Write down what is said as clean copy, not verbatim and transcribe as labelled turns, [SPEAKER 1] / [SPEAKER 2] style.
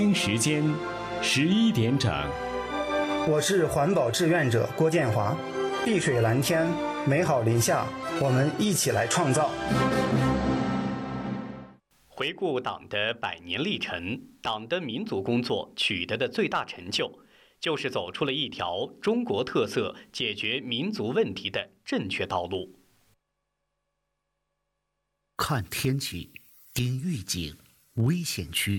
[SPEAKER 1] 时间11点整。
[SPEAKER 2] 我是环保志愿者郭建华。碧水蓝天，美好林下，我们一起来创造。
[SPEAKER 3] 回顾党的100年历程，党的民族工作取得的最大成就，就是走出了一条中国特色解决民族问题的正确道路。
[SPEAKER 4] 看天气，盯预警，危险区。